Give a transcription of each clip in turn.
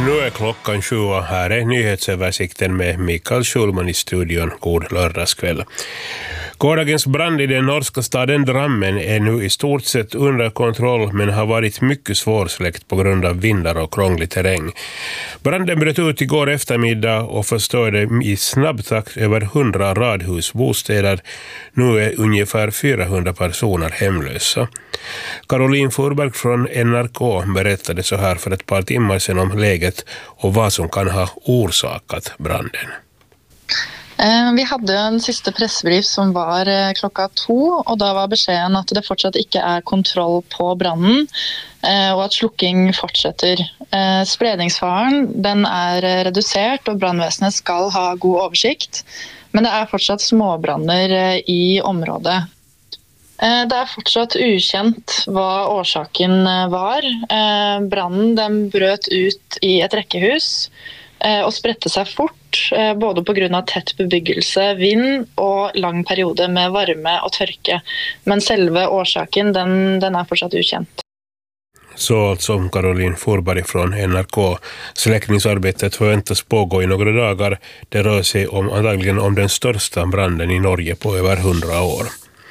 Nu är klockan 7 och här är nyhetsöversikten med Mikael Schulman i studion. God lördagskväll. Gårdagens brand i den norska staden Drammen är nu i stort sett under kontroll men har varit mycket svårsläckt på grund av vindar och krånglig terräng. Branden bröt ut igår eftermiddag och förstörde i snabb takt över 100 radhusbostäder. Nu är ungefär 400 personer hemlösa. Caroline Furberg från NRK berättade så här för ett par timmar sedan om läget och vad som kan ha orsakat branden. Vi hade en sista pressbrief som var klockan 2 och då var beskeden att det fortsatt inte är kontroll på branden och att slukking fortsätter. Spredningsfaren den är reducerad och brandväsendet ska ha god översikt, men det är fortsatt småbrander i området. Det är fortsatt okänt vad orsaken var. Branden den bröt ut i ett räckehus och spredte sig fort, både på grund av tätt bebyggelse, vind och lång period med värme och torka. Men själva orsaken den är fortsatt okänd. Så alltså Caroline Furberg från NRK. Släckningsarbetet förväntas pågå i några dagar. Det rör sig antagligen om den största branden i Norge på över 100 år.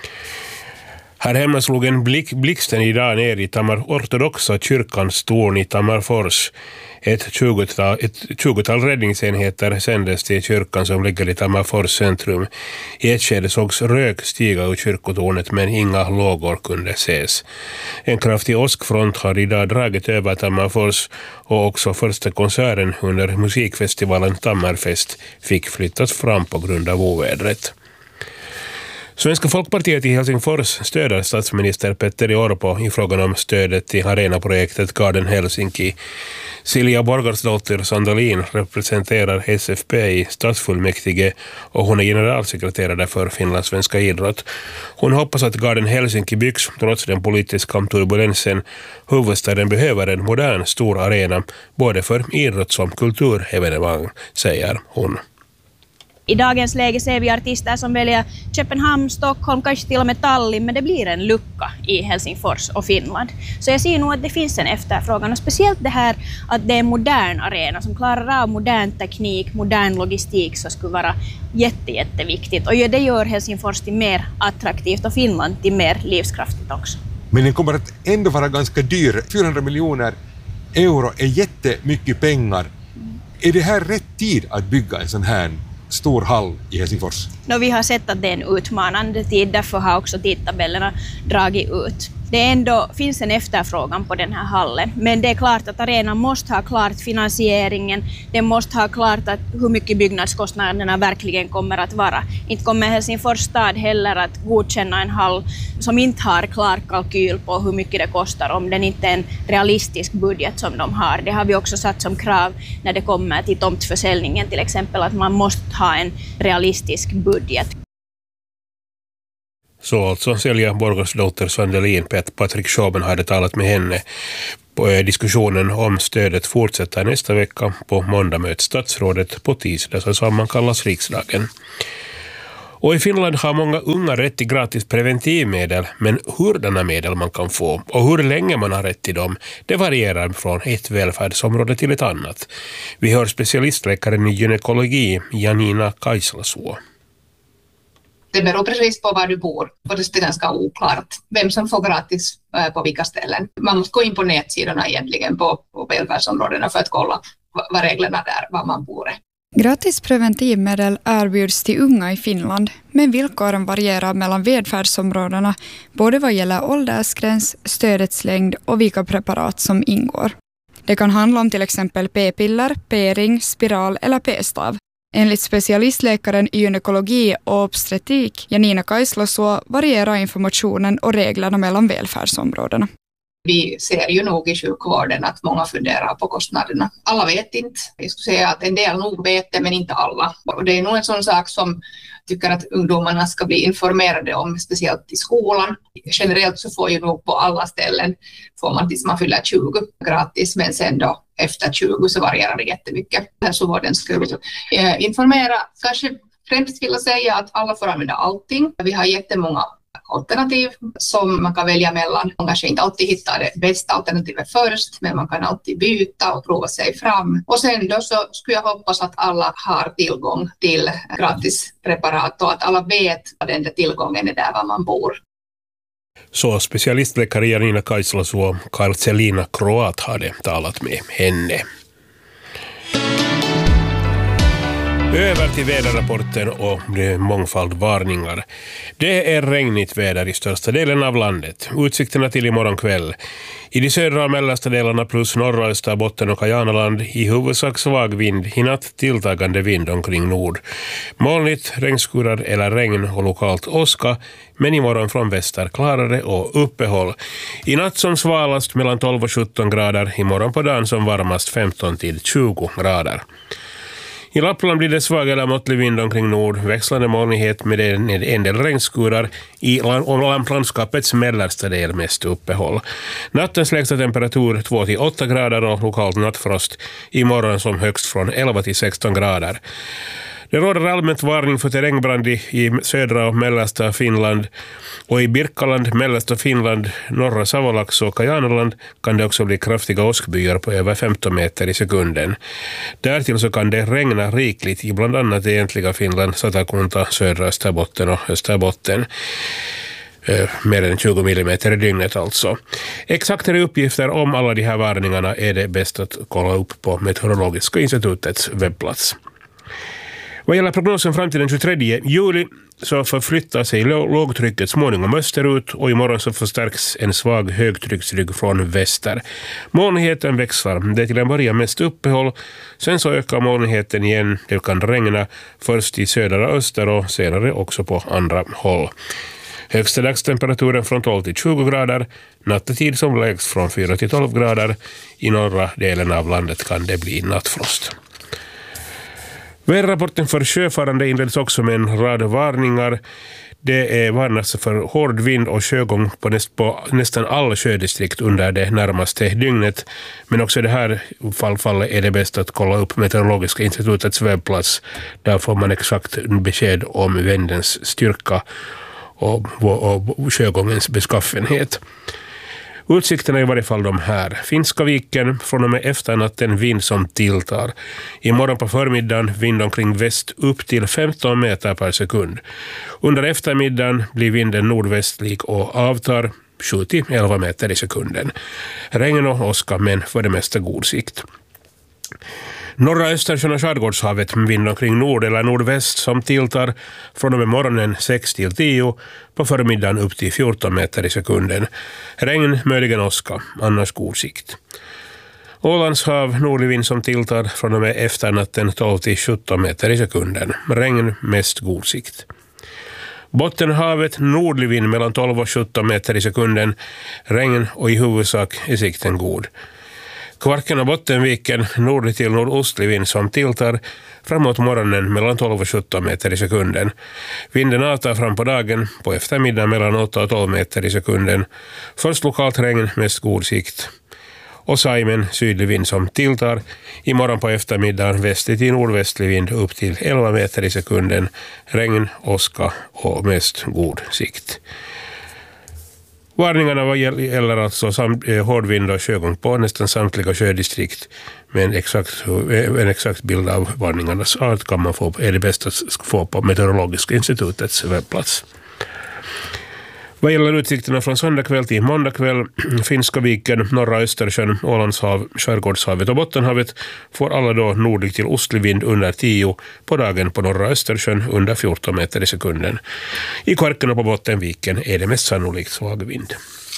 Här hemma slog en blixten idag ner i ortodoxa kyrkans torn i Tammerfors. Ett 20-tal räddningsenheter sändes till kyrkan som ligger i Tammerfors centrum. I ett skede sågs rök stiga ur kyrkotornet men inga lågor kunde ses. En kraftig åskfront har idag dragit över Tammerfors och också första konserten under musikfestivalen Tammerfest fick flyttas fram på grund av ovädret. Svenska folkpartiet i Helsingfors stöder statsminister Petteri Orpo i frågan om stödet till arenaprojektet Garden Helsinki. Silja Borgarsdotter Sandalin representerar SFP i stadsfullmäktige och hon är generalsekreterare för Finlands svenska idrott. Hon hoppas att Garden Helsinki byggs trots den politiska turbulensen. Huvudstaden behöver en modern stor arena både för idrott som kulturevenemang, säger hon. I dagens läge ser vi artister som väljer Köpenhamn, Stockholm, kanske till och med Tallinn, men det blir en lucka i Helsingfors och Finland. Så jag ser nog att det finns en efterfrågan och speciellt det här att det är en modern arena som klarar av modern teknik, modern logistik så skulle vara jätteviktigt. Och det gör Helsingfors till mer attraktivt och Finland till mer livskraftigt också. Men den kommer att ändå vara ganska dyr. 400 miljoner euro är jättemycket pengar. Är det här rätt tid att bygga en sån här stor hall i Helsingfors? Vi har sett att det är en utmanande tid, därför har också tidtabellerna dragit ut. Det ändå finns en efterfrågan på den här hallen, men det är klart att arenan måste ha klart finansieringen, den måste ha klart att hur mycket byggnadskostnaderna verkligen kommer att vara. Inte kommer Helsingfors stad heller att godkänna en hall som inte har klar kalkyl på hur mycket det kostar om den inte är en realistisk budget som de har. Det har vi också satt som krav när det kommer till tomtförsäljningen till exempel, att man måste ha en realistisk budget. Så alltså Silja Borgarsdotter Sandalin, Patrik Sjöben hade talat med henne. Diskussionen om stödet fortsätter nästa vecka. På måndag möts statsrådet, på tisdag så sammankallas riksdagen. Och i Finland har många unga rätt till gratis preventivmedel, men hurdana medel man kan få och hur länge man har rätt till dem, det varierar från ett välfärdsområde till ett annat. Vi hör specialistläkaren i gynekologi Janina Kaislasuo. Det beror precis på var du bor och det är ganska oklart vem som får gratis på vilka ställen. Man måste gå in på nätsidorna egentligen på välfärdsområdena för att kolla vad reglerna där, var man bor. Gratis preventivmedel erbjuds till unga i Finland, men villkoren varierar mellan välfärdsområdena både vad gäller åldersgräns, stödets längd och vilka preparat som ingår. Det kan handla om till exempel p-piller, p-ring, spiral eller p-stav. Enligt specialistläkaren i gynekologi och obstetrik Janina Kaislasuo varierar informationen och reglerna mellan välfärdsområdena. Vi ser ju nog i sjukvården att många funderar på kostnaderna. Alla vet inte. Jag skulle säga att en del nog vet det, men inte alla. Och det är nog en sån sak som tycker att ungdomarna ska bli informerade om, speciellt i skolan. Generellt så får ju nog på alla ställen, får man tills man fyller 20 gratis, men sen då efter 20 så varierar det jättemycket. Hälsovården skulle informera, kanske främst vill jag säga att alla får använda allting. Vi har jättemånga alternativ som man kan välja mellan. Man kanske inte alltid hittar det bästa alternativet först, men man kan alltid byta och prova sig fram. Och sen då så skulle jag hoppas att alla har tillgång till gratispreparat och att alla vet vad den där tillgången är där var man bor. Så specialistläkare Janina Kaislas och Karcelina Kroat hade talat med henne. Över till väderrapporten och mångfald varningar. Det är regnigt väder i största delen av landet. Utsikterna till imorgon kväll. I de södra och mellersta delarna plus norra Österbotten och Kajanaland i huvudsak svag vind, i natt tilltagande vind omkring nord. Molnigt, regnskurar eller regn och lokalt åska, men imorgon från väster klarare och uppehåll. I natt som svalast mellan 12 och 17 grader, imorgon på dagen som varmast 15 till 20 grader. I Lappland blir det svag eller måttlig vind omkring nord, växlande molnighet med en del regnskurar i landskapets mellersta del mest uppehåll. Nattens lägsta temperatur 2-8 grader och lokalt nattfrost, imorgon som högst från 11-16 grader. Det råder allmänt varning för terrängbrand i södra och mellersta Finland, och i Birkaland, mellersta Finland, norra Savolax och Kajanaland kan det också bli kraftiga åskbyar på över 15 meter i sekunden. Därtill så kan det regna rikligt i bland annat det egentliga Finland, Satakunta, södra Österbotten och Österbotten. Mer än 20 millimeter i dygnet alltså. Exaktare uppgifter om alla de här varningarna är det bäst att kolla upp på Meteorologiska institutets webbplats. Vad gäller prognosen fram till den 23 juli så förflyttar sig lågtrycket småningom österut, och imorgon så förstärks en svag högtrycksrygg från väster. Molnigheten växlar. Det är till en början mest uppehåll, sen så ökar molnigheten igen. Det kan regna först i södra öster och senare också på andra håll. Högsta dagstemperaturen från 12 till 20 grader, nattetid som lägst från 4 till 12 grader. I norra delen av landet kan det bli nattfrost. Väderrapporten för sjöfarande inleds också med en rad varningar. Det är varnas för hård vind och sjögång på nästan alla sjödistrikt under det närmaste dygnet. Men också i det här fallet är det bäst att kolla upp Meteorologiska institutets webbplats. Där får man exakt besked om vindens styrka och sjögångens beskaffenhet. Utsikterna är i varje fall de här. Finska viken från och med efternatten vind som tilltar. Imorgon på förmiddagen vind omkring väst upp till 15 meter per sekund. Under eftermiddagen blir vinden nordvästlig och avtar 7-11 meter i sekunden. Regn och åska, men för det mesta god sikt. Norra Östersjön och Skärgårdshavet med vind omkring nord eller nordväst som tilltar från och med morgonen 6-10, på förmiddagen upp till 14 meter i sekunden. Regn, möjligen åska, annars god sikt. Ålands hav, nordlig vind som tilltar från och med efternatten 12-17 meter i sekunden. Regn, mest god sikt. Bottenhavet, nordlig vind mellan 12 och 17 meter i sekunden. Regn och i huvudsak är sikten god. Kvarken och Bottenviken, nordlig till nordostlig vind som tilltar framåt morgonen mellan 12 och 17 meter i sekunden. Vinden avtar fram på dagen, på eftermiddagen mellan 8 och 12 meter i sekunden. Först lokalt regn, mest god sikt. Och Saimen, sydlig vind som tilltar. Imorgon på eftermiddagen västlig till nordvästlig vind upp till 11 meter i sekunden. Regn, åska och mest god sikt. Varningarna gäller alltså hård vind och sjögång på nästan samtliga sjödistrikt. Men en exakt bild av varningarnas art kan man få, är det bäst att få på Meteorologiska institutets webbplats. Vad gäller utsikterna från söndag kväll till måndag kväll, Finska viken, norra Östersjön, Ålandshav, Skärgårdshavet och Bottenhavet får alla då nordlig till ostlig vind under 10, på dagen på norra Östersjön under 14 meter i sekunden. I Kvarken och på Bottenviken är det mest sannolikt svag vind.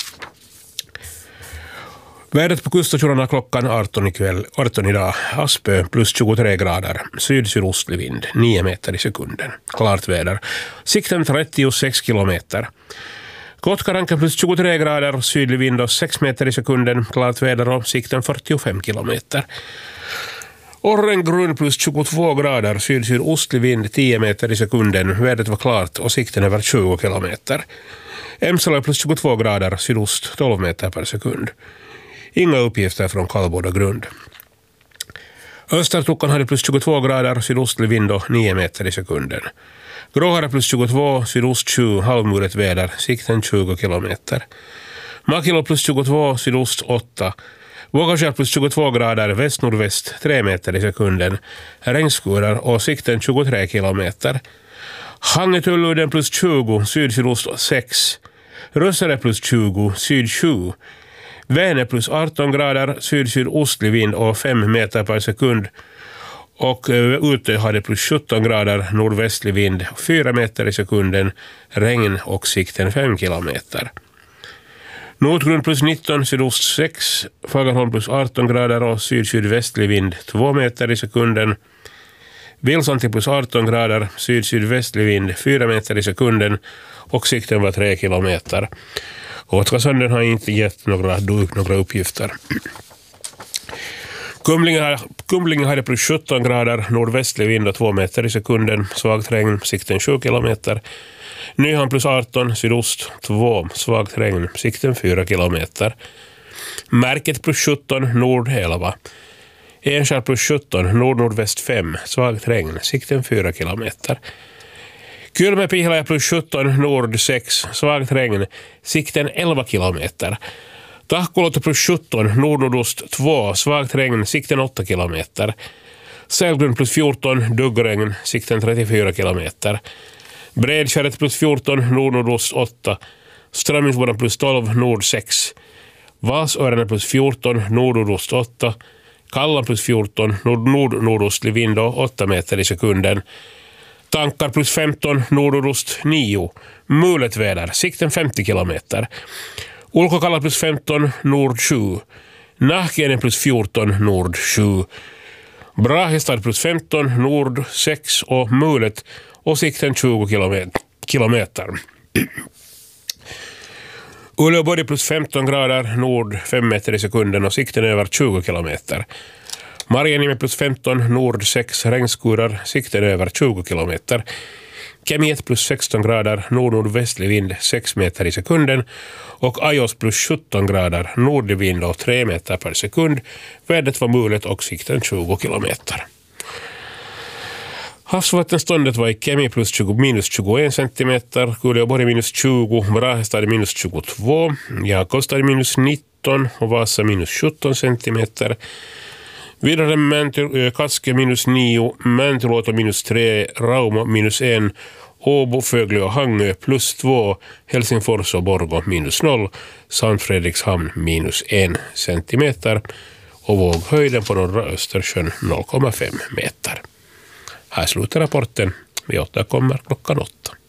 Vädret på kuststationerna klockan 18 idag. Aspö plus 23 grader. Sydostlig vind 9 meter i sekunden. Klart väder. Sikten 36 kilometer. Kotkaranken plus 23 grader. Sydlig vind och 6 meter i sekunden. Klart väder och sikten 45 kilometer. Orrengrund plus 22 grader. Sydostlig vind 10 meter i sekunden. Vädret var klart och sikten över 20 kilometer. Emsala plus 22 grader. Sydost 12 meter per sekund. Inga uppgifter från Kallboda grund. Östertuckan hade plus 22 grader, sydostlig vind och 9 meter i sekunden. Gråhare plus 22, sydost 20, halvmuret väder, sikten 20 kilometer. Makilo plus 22, sydost 8. Vågakärr plus 22 grader, väst-nordväst 3 meter i sekunden. Regnskurar och sikten 23 kilometer. Hangetulluiden plus 20, syd-sydost 6. Rössare plus 20, syd 7. Vänä plus 18 grader, syd-sydostlig vind och 5 meter per sekund. Och ute hade plus 17 grader, nordvästlig vind 4 meter i sekunden, regn och sikten 5 kilometer. Nordgrund plus 19, sydost 6, Fagerholm plus 18 grader och syd-sydvästlig vind 2 meter i sekunden. Vilsanti plus 18 grader, syd-sydvästlig vind 4 meter i sekunden och sikten var 3 kilometer. Gotska Sanden har inte gett några uppgifter. Kumlingen hade plus 17 grader, nordvästlig vind 2 meter i sekunden, svagt regn, sikten 7 kilometer. Nyhamn plus 18, sydost 2, svagt regn, sikten 4 kilometer. Märket plus 17, nord 11. Enskär plus 17, nord-nordväst 5, svagt regn, sikten 4 kilometer. Kylmäpihla plus 17, nord 6, svagt regn, sikten 11 kilometer. Tahkolot plus 17, nord-nordost 2, svagt regn, sikten 8 kilometer. Sälgrund plus 14, duggregn, sikten 34 kilometer. Bredkärret plus 14, nord-nordost 8. Strömmingsboden plus 12, nord 6. Vasöarna plus 14, nord-nordost 8. Kallan plus 14, nord-nordostlig vind 8 meter i sekunden. Tankar plus 15, nordost 9. Mulet väder, sikten 50 kilometer. Ulkokalla plus 15, nord 7. Nahkienen plus 14, nord 7. Brahestad plus 15, nord 6 och mulet och sikten 20 kilometer. Uleåborg plus 15 grader, nord 5 meter i sekunden och sikten över 20 kilometer. Marjaniemi plus 15, nord 6, regnskurar, sikten över 20 kilometer. Kemiet plus 16 grader, nord-nordvästlig vind 6 meter i sekunden. Och Ajos plus 17 grader, nordlig vind och 3 meter per sekund. Vädret var mulet och sikten 20 kilometer. Havsvattenståndet var i Kemi plus minus 21 centimeter, Kuleåborg minus 20, Brahestad minus 22, Jakobstad minus 19 och Vasa minus 17 centimeter. Vidare Kaske minus 9, Mäntyluoto minus 3, Rauma minus 1, Åbo, Fögle och Hangö plus 2, Helsingfors och Borgå minus 0, samt Fredrikshamn minus 1 centimeter och våghöjden på norra Östersjön 0,5 meter. Här slutar rapporten. Vi återkommer klockan 8.